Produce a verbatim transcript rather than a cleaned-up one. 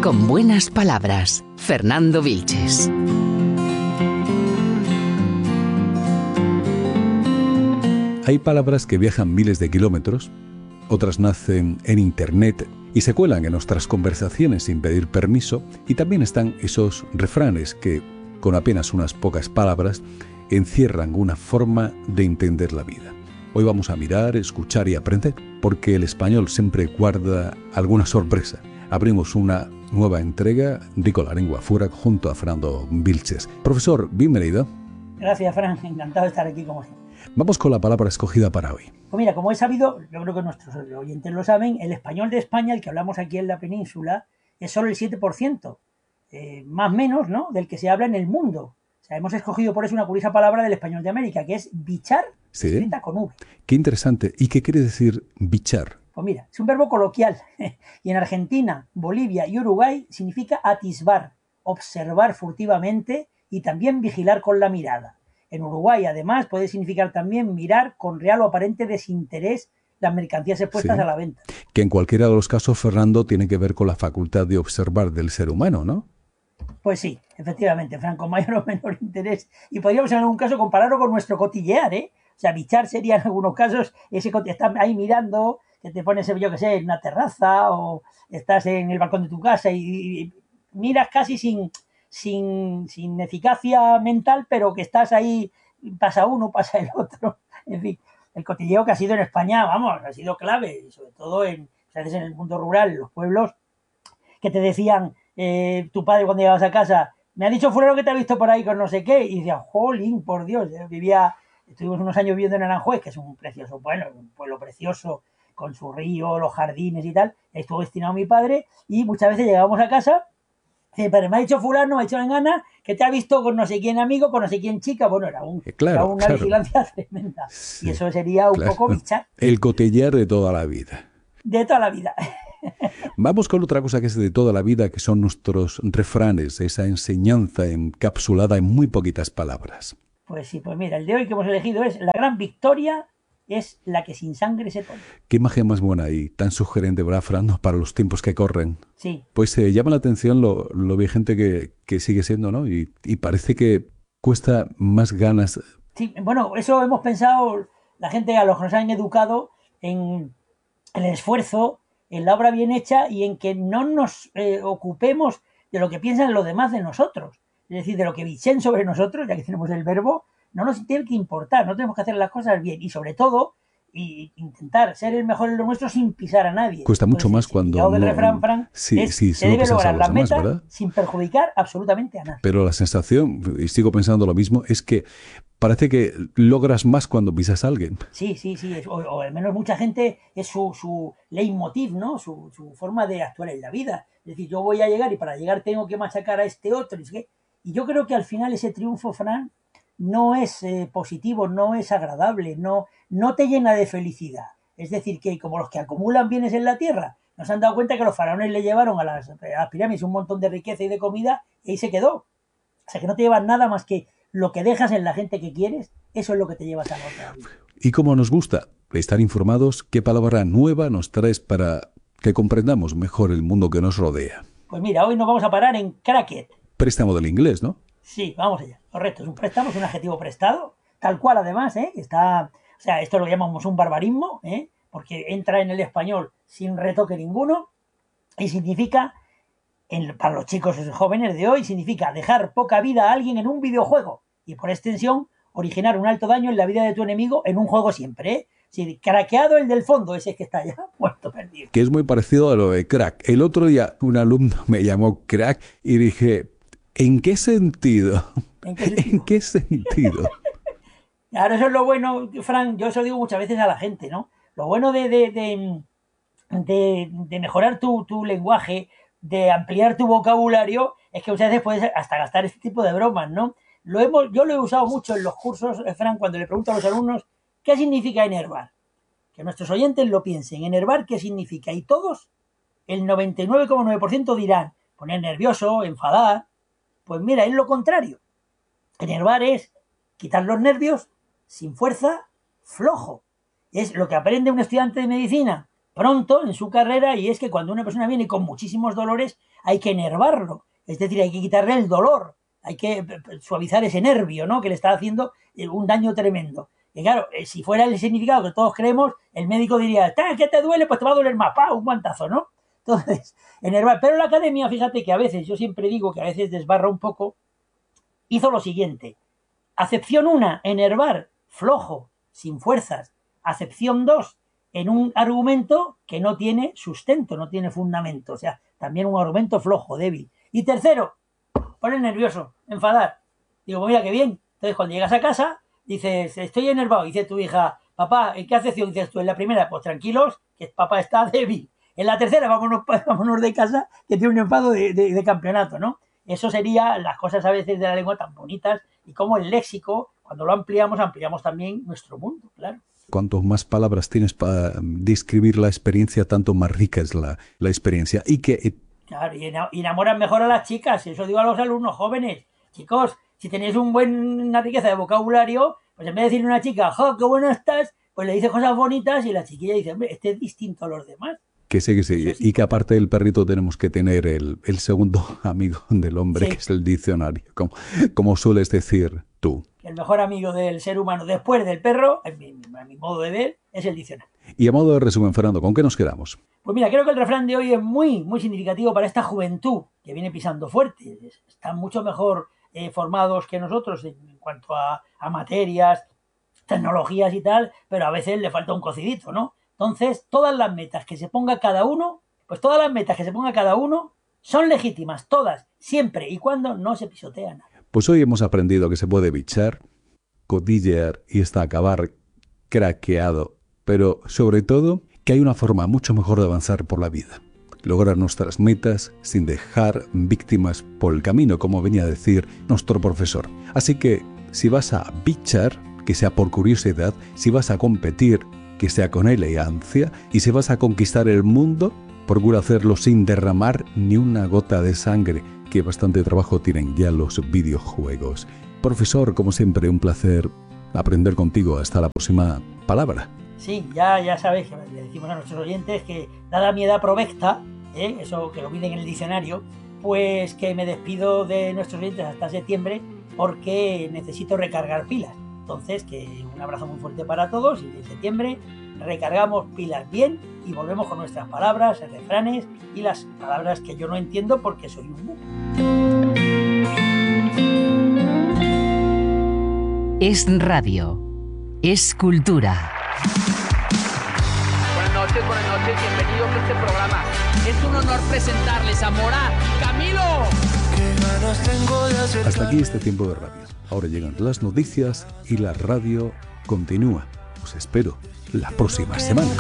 con buenas palabras. Fernando Vilches. Hay palabras que viajan miles de kilómetros, otras nacen en Internet y se cuelan en nuestras conversaciones sin pedir permiso, y también están esos refranes que, con apenas unas pocas palabras, encierran una forma de entender la vida. Hoy vamos a mirar, escuchar y aprender, porque el español siempre guarda alguna sorpresa. Abrimos una nueva entrega de Con la Lengua Fuera junto a Fernando Vilches. Profesor, bienvenido. Gracias, Fran. Encantado de estar aquí como siempre. Vamos con la palabra escogida para hoy. Pues mira, como he sabido, yo creo que nuestros oyentes lo saben, el español de España, el que hablamos aquí en la península, es solo el siete por ciento, eh, más o menos, ¿no?, del que se habla en el mundo. O sea, hemos escogido por eso una curiosa palabra del español de América, que es bichar, ¿Sí? Escrita con V. Qué interesante. ¿Y qué quiere decir bichar? Pues mira, es un verbo coloquial y en Argentina, Bolivia y Uruguay significa atisbar, observar furtivamente y también vigilar con la mirada. En Uruguay, además, puede significar también mirar con real o aparente desinterés las mercancías expuestas Sí. a la venta. Que en cualquiera de los casos, Fernando, tiene que ver con la facultad de observar del ser humano, ¿no? Pues sí, efectivamente, Fran, con mayor o menor interés. Y podríamos en algún caso compararlo con nuestro cotillear, ¿eh? O sea, bichar sería en algunos casos ese que estás ahí mirando, que te pones, yo que sé, en una terraza o estás en el balcón de tu casa y, y miras casi sin, sin, sin eficacia mental, pero que estás ahí, pasa uno, pasa el otro. En fin, el cotilleo que ha sido en España, vamos, ha sido clave, sobre todo en, o sea, en el mundo rural, en los pueblos, que te decían, eh, tu padre cuando llegabas a casa, me ha dicho fulano que te ha visto por ahí con no sé qué, y decía, jolín, por Dios, yo vivía, estuvimos unos años viviendo en Aranjuez, que es un precioso pueblo, un pueblo precioso, con su río, los jardines y tal, ahí estuvo destinado mi padre, y muchas veces llegábamos a casa, dice, padre, me ha dicho fulano, me ha dicho en gana, que te ha visto con no sé quién amigo, con no sé quién chica, bueno, era, un, Eh, claro, era una claro. vigilancia tremenda, Sí, y eso sería un claro. poco bichar, El cotillar de toda la vida. de toda la vida. Vamos con otra cosa que es de toda la vida, que son nuestros refranes, esa enseñanza encapsulada en muy poquitas palabras. Pues sí, pues mira, el de hoy que hemos elegido es la gran victoria es la que sin sangre se toma. Qué imagen más buena y tan sugerente, ¿verdad, Fernando, para los tiempos que corren? Sí. Pues eh, llama la atención lo, lo vigente que, que sigue siendo, ¿no? Y, y parece que cuesta más ganas. Sí, bueno, eso hemos pensado, la gente, a los que nos han educado, en el esfuerzo, en la obra bien hecha y en que no nos eh, ocupemos de lo que piensan los demás de nosotros. Es decir, de lo que bichen sobre nosotros, ya que tenemos el verbo, no nos tiene que importar, no tenemos que hacer las cosas bien y sobre todo y intentar ser el mejor en lo nuestro sin pisar a nadie. Cuesta mucho Entonces, más el cuando significado del no- refrán, Fran, sí, es sí, se solo debe pisas a lograr los la demás, meta ¿verdad? sin perjudicar absolutamente a nadie. Pero la sensación, y sigo pensando lo mismo, es que parece que logras más cuando pisas a alguien. Sí, sí, sí, es- o, o al menos mucha gente es su, su leitmotiv, ¿no? Su, su forma de actuar en la vida. Es decir, yo voy a llegar y para llegar tengo que machacar a este otro. Y, es que- y yo creo que al final ese triunfo, Fran, no es eh, positivo, no es agradable, no, no te llena de felicidad. Es decir, que como los que acumulan bienes en la tierra, nos han dado cuenta que los faraones le llevaron a las, a las pirámides un montón de riqueza y de comida y ahí se quedó. O sea, que no te llevas nada más que lo que dejas en la gente que quieres, eso es lo que te llevas a la otra vida. Y como nos gusta estar informados, ¿qué palabra nueva nos traes para que comprendamos mejor el mundo que nos rodea? Pues mira, hoy nos vamos a parar en cracket. Préstamo del inglés, ¿no? Sí, vamos allá. Correcto, es un préstamo, es un adjetivo prestado, tal cual además, ¿eh? Está, o sea, esto lo llamamos un barbarismo, ¿eh? Porque entra en el español sin retoque ninguno y significa, en, para los chicos jóvenes de hoy, significa dejar poca vida a alguien en un videojuego y por extensión originar un alto daño en la vida de tu enemigo en un juego siempre, ¿eh? Sí, craqueado el del fondo, ese que está ya muerto, perdido. Que es muy parecido a lo de crack. El otro día un alumno me llamó crack y dije, ¿en qué sentido? ¿En qué sentido? ¿En qué sentido? Ahora eso es lo bueno, Fran, yo eso digo muchas veces a la gente, ¿no? Lo bueno de, de, de, de, de mejorar tu, tu lenguaje, de ampliar tu vocabulario, es que muchas veces puedes hasta gastar este tipo de bromas, ¿no? Lo hemos, yo lo he usado mucho en los cursos, Fran, cuando le pregunto a los alumnos qué significa enervar. Que nuestros oyentes lo piensen, enervar qué significa. Y todos, el noventa y nueve coma nueve por ciento dirán, poner nervioso, enfadar. Pues mira, es lo contrario. Enervar es quitar los nervios, sin fuerza, flojo. Es lo que aprende un estudiante de medicina pronto en su carrera, y es que cuando una persona viene con muchísimos dolores hay que enervarlo, es decir, hay que quitarle el dolor, hay que suavizar ese nervio, ¿no?, que le está haciendo un daño tremendo. Y claro, si fuera el significado que todos creemos, el médico diría, ¿qué te duele? Pues te va a doler más, ¡pah! Un guantazo, ¿no? Entonces, enervar. Pero la academia, fíjate que a veces, yo siempre digo que a veces desbarra un poco, hizo lo siguiente. Acepción uno, enervar, flojo, sin fuerzas. Acepción dos, en un argumento que no tiene sustento, no tiene fundamento. O sea, también un argumento flojo, débil. Y tercero, poner nervioso, enfadar. Digo, pues mira qué bien. Entonces, cuando llegas a casa, dices, estoy enervado. Dice tu hija, papá, ¿en qué acepción dices tú? En la primera, pues tranquilos, que papá está débil. En la tercera, vámonos, vámonos de casa, que tiene un enfado de, de, de campeonato, ¿no? Eso sería las cosas a veces de la lengua tan bonitas, y como el léxico, cuando lo ampliamos, ampliamos también nuestro mundo, claro. Cuanto más palabras tienes para describir la experiencia, tanto más rica es la, la experiencia. Y que... Claro, y enamoran mejor a las chicas, eso digo a los alumnos jóvenes. Chicos, si tenéis un buen, una riqueza de vocabulario, pues en vez de decirle a una chica, ¡jo, qué buena estás!, pues le dices cosas bonitas y la chiquilla dice, hombre, este es distinto a los demás. Que sí, que sí. Y que aparte del perrito tenemos que tener el, el segundo amigo del hombre, sí, que es el diccionario, como, como sueles decir tú. El mejor amigo del ser humano después del perro, a mi, a mi modo de ver, es el diccionario. Y a modo de resumen, Fernando, ¿con qué nos quedamos? Pues mira, creo que el refrán de hoy es muy, muy significativo para esta juventud que viene pisando fuerte. Están mucho mejor eh, formados que nosotros en, en cuanto a, a materias, tecnologías y tal, pero a veces le falta un cocidito, ¿no? Entonces, todas las metas que se ponga cada uno, pues todas las metas que se ponga cada uno son legítimas, todas, siempre y cuando no se pisotean. Pues hoy hemos aprendido que se puede bichar, cotillear y hasta acabar craqueado, pero sobre todo que hay una forma mucho mejor de avanzar por la vida. Lograr nuestras metas sin dejar víctimas por el camino, como venía a decir nuestro profesor. Así que, si vas a bichar, que sea por curiosidad, si vas a competir, que sea con elegancia, y si vas a conquistar el mundo, procura hacerlo sin derramar ni una gota de sangre, que bastante trabajo tienen ya los videojuegos. Profesor, como siempre, un placer aprender contigo. Hasta la próxima palabra. Sí, ya, ya sabes que le decimos a nuestros oyentes que, dada mi edad provecta, ¿eh? Eso que lo piden en el diccionario, pues que me despido de nuestros oyentes hasta septiembre porque necesito recargar pilas. Entonces, que un abrazo muy fuerte para todos y en septiembre recargamos pilas bien y volvemos con nuestras palabras, refranes y las palabras que yo no entiendo porque soy un buco. Es radio. Es cultura. Buenas noches, buenas noches, bienvenidos a este programa. Es un honor presentarles a Mora, Camilo. Hasta aquí este tiempo de radio. Ahora llegan las noticias y la radio continúa. Os espero la próxima semana.